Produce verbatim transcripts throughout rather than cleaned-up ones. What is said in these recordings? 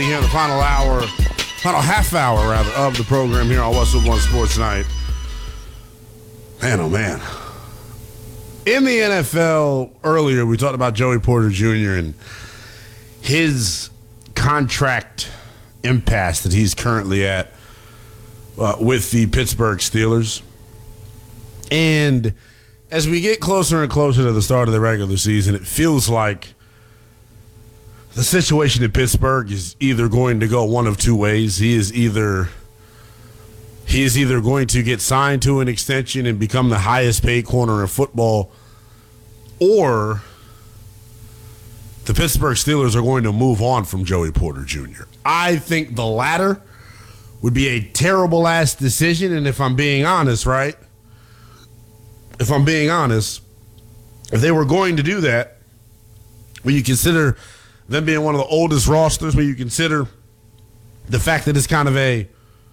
Here in the final hour, final half hour rather, of the program here on Westwood One Sports Night. Man, oh man. In the N F L earlier, we talked about Joey Porter Junior and his contract impasse that he's currently at uh, with the Pittsburgh Steelers. And as we get closer and closer to the start of the regular season, it feels like the situation in Pittsburgh is either going to go one of two ways. He is either he is either going to get signed to an extension and become the highest paid corner in football, or the Pittsburgh Steelers are going to move on from Joey Porter Junior I think the latter would be a terrible ass decision, and if I'm being honest, right? If I'm being honest, if they were going to do that, when you consider them being one of the oldest rosters, when you consider the fact that it's kind of a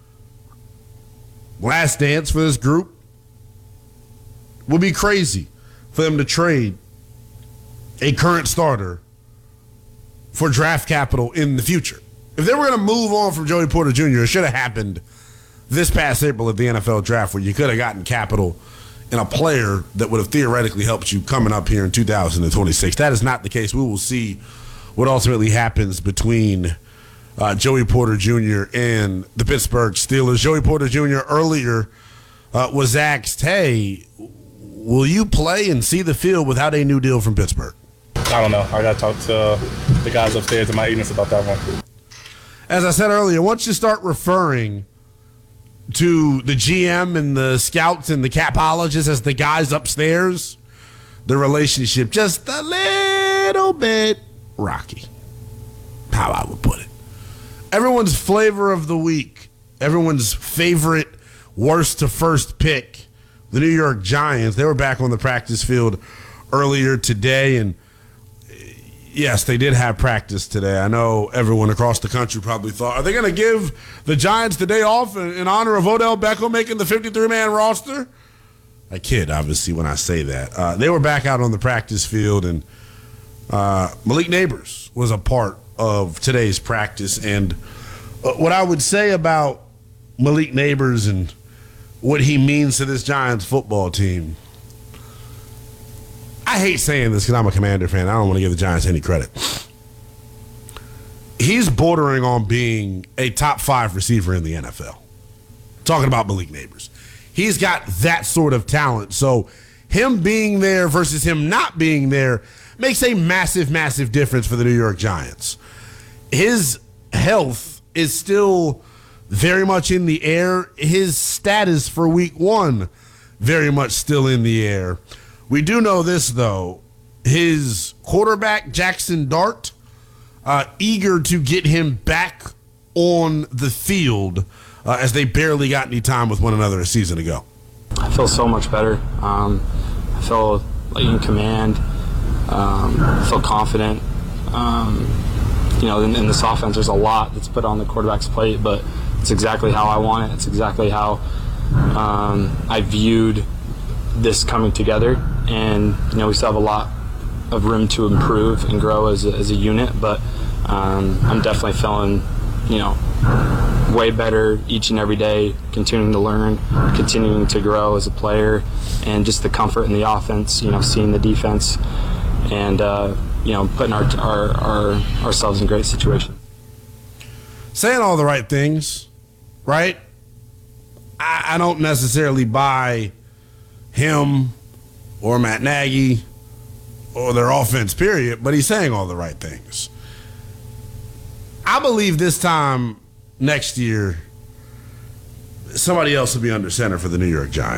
last dance for this group, would be crazy for them to trade a current starter for draft capital in the future. If they were going to move on from Joey Porter Junior, it should have happened this past April at the N F L draft, where you could have gotten capital in a player that would have theoretically helped you coming up here in two thousand twenty-six. That is not the case. We will see what ultimately happens between uh, Joey Porter Junior and the Pittsburgh Steelers. Joey Porter Junior earlier uh, was asked, hey, will you play and see the field without a new deal from Pittsburgh? I don't know. I got to talk to uh, the guys upstairs in my Enos about that one. As I said earlier, once you start referring to the G M and the scouts and the capologists as the guys upstairs, the relationship just a little bit rocky, how I would put it. Everyone's flavor of the week, everyone's favorite worst to first pick, the New York Giants. They were back on the practice field earlier today, and yes, they did have practice today. I know everyone across the country probably thought, are they going to give the Giants the day off in, in honor of Odell Beckham making the fifty-three man roster? I kid, obviously, when I say that. Uh, they were back out on the practice field, and uh, Malik Neighbors was a part of today's practice. And uh, what I would say about Malik Neighbors and what he means to this Giants football team, I hate saying this because I'm a Commander fan. I don't want to give the Giants any credit. He's bordering on being a top five receiver in the N F L. Talking about Malik Neighbors. He's got that sort of talent. So him being there versus him not being there makes a massive, massive difference for the New York Giants. His health is still very much in the air. His status for week one, very much still in the air. We do know this, though. His quarterback, Jackson Dart, uh, eager to get him back on the field uh, as they barely got any time with one another a season ago. I feel so much better. Um, I feel like in command. Um, I feel confident. Um, you know, in, in this offense, there's a lot that's put on the quarterback's plate, but it's exactly how I want it. It's exactly how um, I viewed this coming together. And, you know, we still have a lot of room to improve and grow as a, as a unit, but um, I'm definitely feeling, you know, way better each and every day, continuing to learn, continuing to grow as a player, and just the comfort in the offense, you know, seeing the defense and, uh, you know, putting our, our, our ourselves in great situations. Saying all the right things, right? I, I don't necessarily buy him or Matt Nagy or their offense, period, but he's saying all the right things. I believe this time next year, somebody else will be under center for the New York Giants.